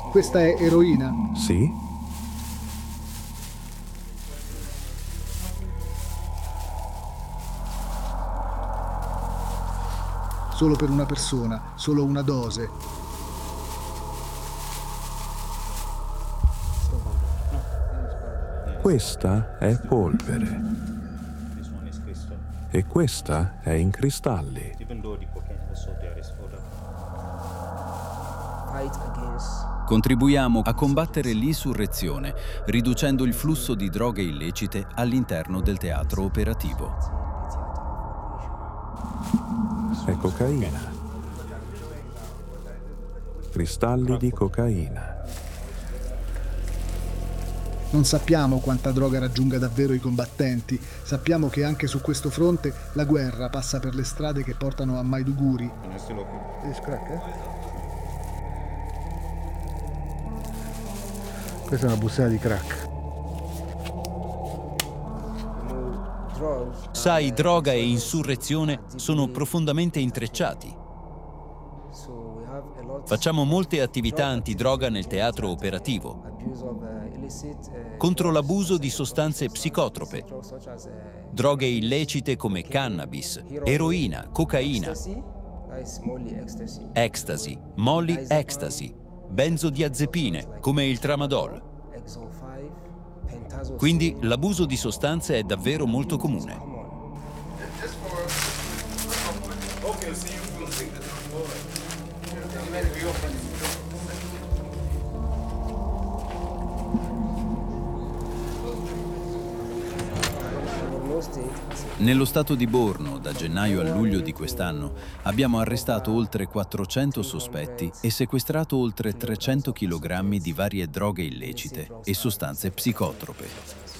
Questa è eroina? Sì. Solo per una persona, solo una dose. Questa è polvere. E questa è in cristalli. Contribuiamo a combattere l'insurrezione, riducendo il flusso di droghe illecite all'interno del teatro operativo. È cocaina. Cristalli di cocaina. Non sappiamo quanta droga raggiunga davvero i combattenti. Sappiamo che anche su questo fronte la guerra passa per le strade che portano a Maiduguri. Questa è una bustina di crack. Sai, droga e insurrezione sono profondamente intrecciati. Facciamo molte attività antidroga nel teatro operativo, contro l'abuso di sostanze psicotrope, droghe illecite come cannabis, eroina, cocaina, ecstasy, molly ecstasy, benzodiazepine come il tramadol. Quindi l'abuso di sostanze è davvero molto comune. Nello stato di Borno, da gennaio a luglio di quest'anno, abbiamo arrestato oltre 400 sospetti e sequestrato oltre 300 kg di varie droghe illecite e sostanze psicotrope.